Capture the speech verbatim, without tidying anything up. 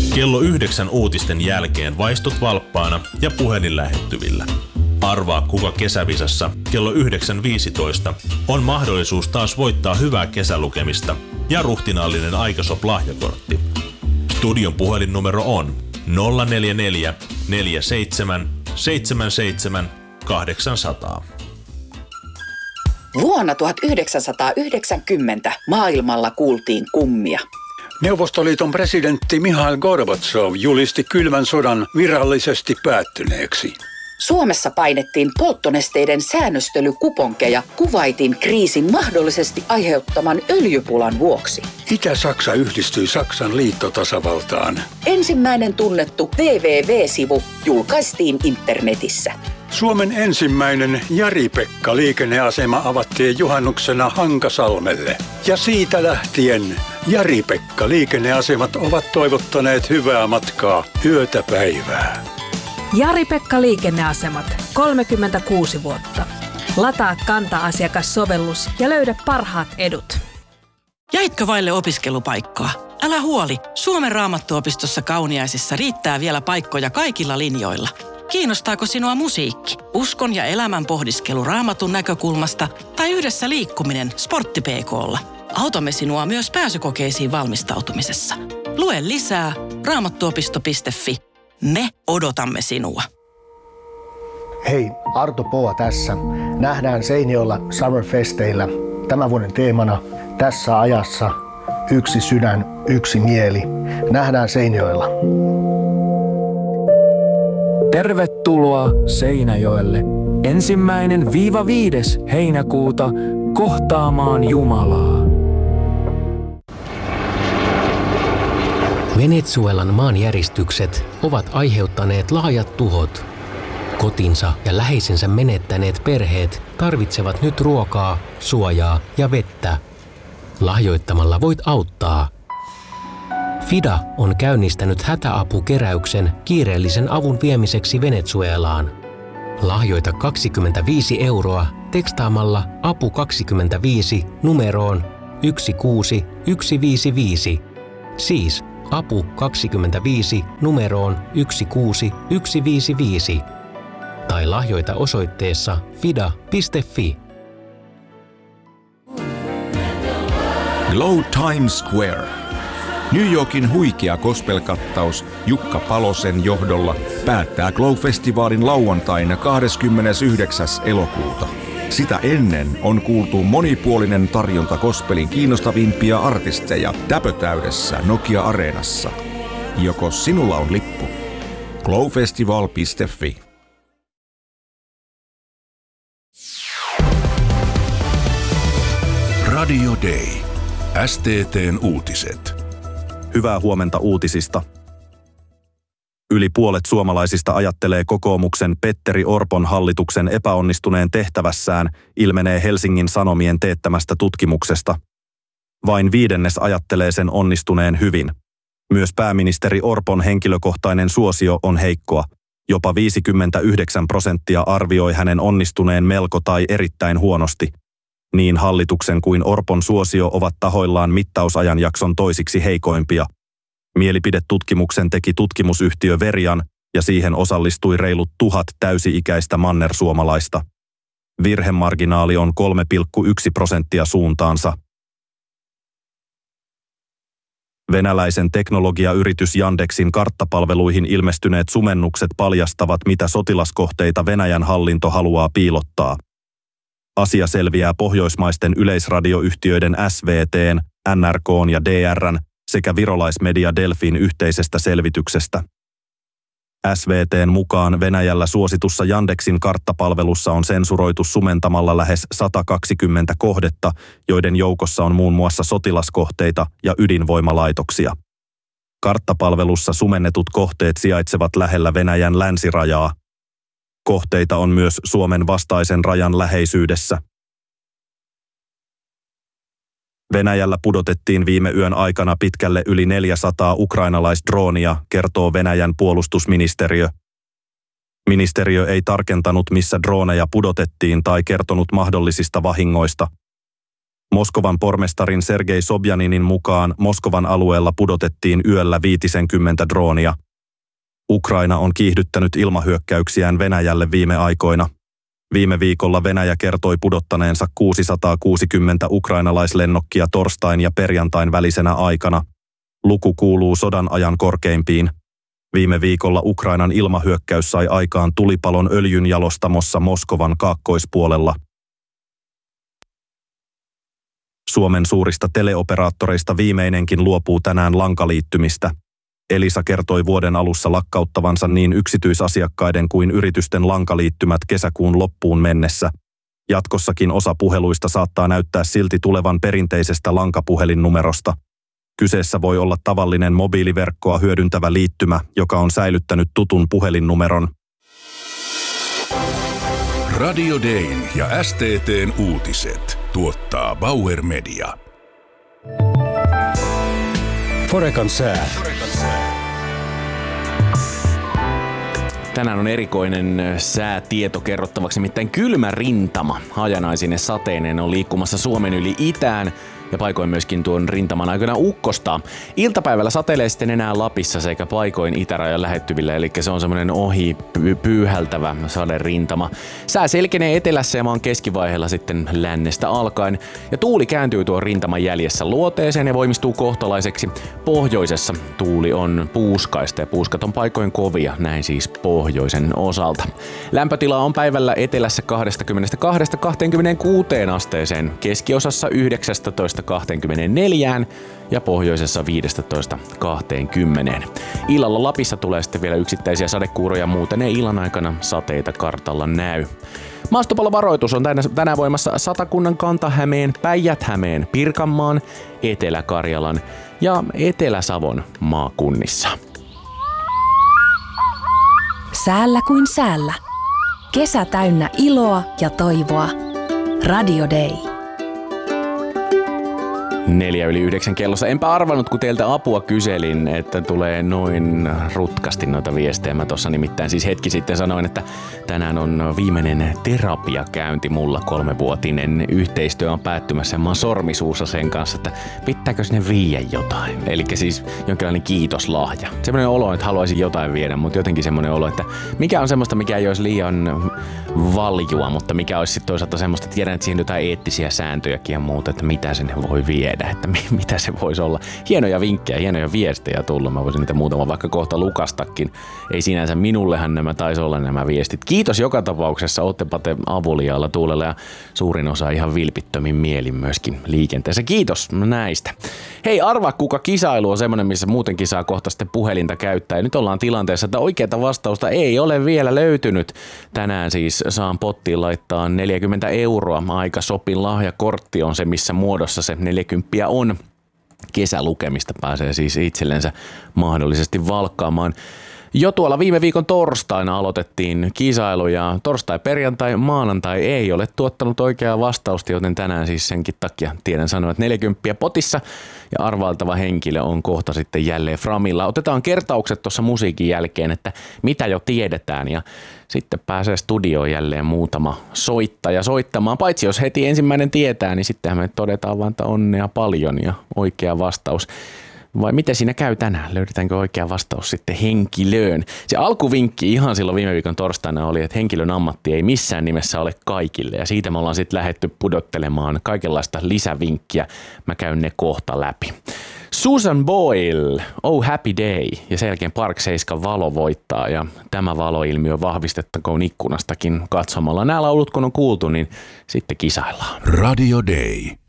Kello yhdeksän uutisten jälkeen vaistut valppaana ja puhelin lähettyvillä. Arvaa, kuka kesävisassa kello yhdeksän viisitoista on mahdollisuus taas voittaa hyvää kesälukemista ja ruhtinaallinen Aikasop-lahjakortti. Studion puhelinnumero on nolla neljä neljä neljä seitsemän seitsemän seitsemän kahdeksan nolla nolla. Vuonna tuhatyhdeksänsataayhdeksänkymmentä maailmalla kuultiin kummia. Neuvostoliiton presidentti Mihail Gorbatsov julisti kylmän sodan virallisesti päättyneeksi. Suomessa painettiin polttonesteiden säännöstelykuponkeja Kuwaitin kriisin mahdollisesti aiheuttaman öljypulan vuoksi. Itä-Saksa yhdistyi Saksan liittotasavaltaan. Ensimmäinen tunnettu double-u double-u double-u-sivu julkaistiin internetissä. Suomen ensimmäinen Jari-Pekka-liikenneasema avattiin juhannuksena Hankasalmelle. Ja siitä lähtien Jari-Pekka-liikenneasemat ovat toivottaneet hyvää matkaa yötä päivää. Jari-Pekka-liikenneasemat, kolmekymmentäkuusi vuotta. Lataa Kanta-asiakassovellus ja löydä parhaat edut. Jäitkö vaille opiskelupaikkaa? Älä huoli, Suomen Raamattuopistossa Kauniaisissa riittää vielä paikkoja kaikilla linjoilla. Kiinnostaako sinua musiikki, uskon ja elämän pohdiskelu Raamatun näkökulmasta tai yhdessä liikkuminen Sportti P K:lla? Autamme sinua myös pääsykokeisiin valmistautumisessa. Lue lisää raamattuopisto piste fi. Me odotamme sinua. Hei, Arto Poa tässä. Nähdään Seinäjoella Summerfesteillä. Tämän vuoden teemana tässä ajassa yksi sydän, yksi mieli. Nähdään Seinäjoella. Tervetuloa Seinäjoelle. Ensimmäinen viiva viides heinäkuuta kohtaamaan Jumalaa. Venezuelan maanjäristykset ovat aiheuttaneet laajat tuhot. Kotinsa ja läheisensä menettäneet perheet tarvitsevat nyt ruokaa, suojaa ja vettä. Lahjoittamalla voit auttaa. FIDA on käynnistänyt hätäapukeräyksen kiireellisen avun viemiseksi Venezuelaan. Lahjoita kaksikymmentäviisi euroa tekstaamalla apu kaksikymmentäviisi numeroon yksi kuusi yksi viisi viisi. Siis apu kaksikymmentäviisi numeroon yksi kuusi yksi viisi viisi. Tai lahjoita osoitteessa fida piste fi. Glow Times Square. New Yorkin huikea gospel-kattaus Jukka Palosen johdolla päättää Glow-festivaalin lauantaina kahdeskymmenesyhdeksäs elokuuta. Sitä ennen on kuultu monipuolinen tarjonta gospelin kiinnostavimpia artisteja täpötäydessä Nokia-areenassa. Joko sinulla on lippu? glowfestival piste fi. Radio Day. S T T:n uutiset. Hyvää huomenta uutisista. Yli puolet suomalaisista ajattelee kokoomuksen Petteri Orpon hallituksen epäonnistuneen tehtävässään, ilmenee Helsingin Sanomien teettämästä tutkimuksesta. Vain viidennes ajattelee sen onnistuneen hyvin. Myös pääministeri Orpon henkilökohtainen suosio on heikkoa. Jopa viisikymmentäyhdeksän prosenttia arvioi hänen onnistuneen melko tai erittäin huonosti. Niin hallituksen kuin Orpon suosio ovat tahoillaan mittausajanjakson toisiksi heikoimpia. Mielipidetutkimuksen teki tutkimusyhtiö Verian ja siihen osallistui reilut tuhat täysi-ikäistä mannersuomalaista. Virhemarginaali on kolme pilkku yksi prosenttia suuntaansa. Venäläisen teknologiayritys Yandexin karttapalveluihin ilmestyneet sumennukset paljastavat, mitä sotilaskohteita Venäjän hallinto haluaa piilottaa. Asia selviää pohjoismaisten yleisradioyhtiöiden S V T:n, N R K:n ja D R:n sekä virolaismedia Delfin yhteisestä selvityksestä. S V T:n mukaan Venäjällä suositussa Yandexin karttapalvelussa on sensuroitu sumentamalla lähes sata kaksikymmentä kohdetta, joiden joukossa on muun muassa sotilaskohteita ja ydinvoimalaitoksia. Karttapalvelussa sumennetut kohteet sijaitsevat lähellä Venäjän länsirajaa. Kohteita on myös Suomen vastaisen rajan läheisyydessä. Venäjällä pudotettiin viime yön aikana pitkälle yli neljäsataa ukrainalaisdroonia, kertoo Venäjän puolustusministeriö. Ministeriö ei tarkentanut, missä drooneja pudotettiin tai kertonut mahdollisista vahingoista. Moskovan pormestarin Sergei Sobjaninin mukaan Moskovan alueella pudotettiin yöllä viitisenkymmentä droonia. Ukraina on kiihdyttänyt ilmahyökkäyksiään Venäjälle viime aikoina. Viime viikolla Venäjä kertoi pudottaneensa kuusisataakuusikymmentä ukrainalaislennokkia torstain ja perjantain välisenä aikana. Luku kuuluu sodan ajan korkeimpiin. Viime viikolla Ukrainan ilmahyökkäys sai aikaan tulipalon öljynjalostamossa Moskovan kaakkoispuolella. Suomen suurista teleoperaattoreista viimeinenkin luopuu tänään lankaliittymistä. Elisa kertoi vuoden alussa lakkauttavansa niin yksityisasiakkaiden kuin yritysten lankaliittymät kesäkuun loppuun mennessä. Jatkossakin osa puheluista saattaa näyttää silti tulevan perinteisestä lankapuhelinnumerosta. Kyseessä voi olla tavallinen mobiiliverkkoa hyödyntävä liittymä, joka on säilyttänyt tutun puhelinnumeron. Radio Dayn ja S T T:n uutiset tuottaa Bauer Media. Forekan sää. Tänään on erikoinen säätieto kerrottavaksi, nimittäin kylmä rintama. Hajanaisine sateineen on liikkumassa Suomen yli itään ja paikoin myöskin tuon rintaman aikana ukkosta. Iltapäivällä sateilee sitten enää Lapissa sekä paikoin itärajan lähettyvillä, eli se on semmoinen ohi pyyhältävä saderintama. Sää selkenee etelässä ja maan keskivaiheella sitten lännestä alkaen, ja tuuli kääntyy tuon rintaman jäljessä luoteeseen ja voimistuu kohtalaiseksi. Pohjoisessa tuuli on puuskaista ja puuskat on paikoin kovia, näin siis pohjoisen osalta. Lämpötila on päivällä etelässä kaksikymmentäkaksi kaksikymmentäkuusi asteeseen, keskiosassa yhdeksäntoista kaksikymmentäneljä ja pohjoisessa viisitoista kaksikymmentä. Illalla Lapissa tulee sitten vielä yksittäisiä sadekuuroja, muuten ei illan aikana sateita kartalla näy. Maastopalovaroitus on tänään voimassa Satakunnan, Kanta-Hämeen, Päijät-Hämeen, Pirkanmaan, Etelä-Karjalan ja Etelä-Savon maakunnissa. Säällä kuin säällä. Kesä täynnä iloa ja toivoa. Radio Day. Neljä yli yhdeksän kellossa. Enpä arvannut, kun teiltä apua kyselin, että tulee noin rutkasti noita viestejä. Mä tossa nimittäin siis hetki sitten sanoin, että tänään on viimeinen terapiakäynti mulla. Kolmevuotinen yhteistyö on päättymässä. Mä oon sormisuussa sen kanssa, että pitääkö sinne viiä jotain. Eli siis jonkinlainen kiitoslahja. Semmoinen olo, että haluaisin jotain viedä, mutta jotenkin semmoinen olo, että mikä on semmoista, mikä ei olisi liian valjua, mutta mikä olisi sitten toisaalta semmoista, että tiedän, että siihen jotain eettisiä sääntöjäkin ja muuta, että mitä sinne voi viedä. Että mitä se voisi olla. Hienoja vinkkejä, hienoja viestejä tullut. Mä voisin niitä muutama vaikka kohta lukastakin. Ei sinänsä minullehan nämä taisi olla nämä viestit. Kiitos joka tapauksessa. Oottepa te avuliaalla tuulella ja suurin osa ihan vilpittömin mielin myöskin liikenteessä. Kiitos näistä. Hei, arvaa kuka kisailu on semmoinen, missä muutenkin saa kohta sitten puhelinta käyttää. Ja nyt ollaan tilanteessa, että oikeaa vastausta ei ole vielä löytynyt. Tänään siis saan pottiin laittaa neljäkymmentä euroa. Aika sopin lahjakortti on se, missä muodossa se neljäkymmentä on. Kesälukemista pääsee siis itsellensä mahdollisesti valkkaamaan. Jo tuolla viime viikon torstaina aloitettiin kisailu ja torstai, perjantai, maanantai ei ole tuottanut oikeaa vastausta, joten tänään siis senkin takia tiedän sanoa, että neljäkymmentä potissa ja arvailtava henkilö on kohta sitten jälleen framilla. Otetaan kertaukset tuossa musiikin jälkeen, että mitä jo tiedetään ja sitten pääsee studioon jälleen muutama soittaja soittamaan. Paitsi jos heti ensimmäinen tietää, niin sittenhän me todetaan vaan, että onnea paljon ja oikea vastaus. Vai miten siinä käy tänään? Löydetäänkö oikea vastaus sitten henkilöön? Se alkuvinkki ihan silloin viime viikon torstaina oli, että henkilön ammatti ei missään nimessä ole kaikille. Ja siitä me ollaan sitten lähdetty pudottelemaan kaikenlaista lisävinkkiä. Mä käyn ne kohta läpi. Susan Boyle, Oh Happy Day, ja sen jälkeen Park seitsemän valo voittaa, ja tämä valoilmiö vahvistettakoon ikkunastakin katsomalla. Nämä laulut kun on kuultu, niin sitten kisaillaan. Radio Day.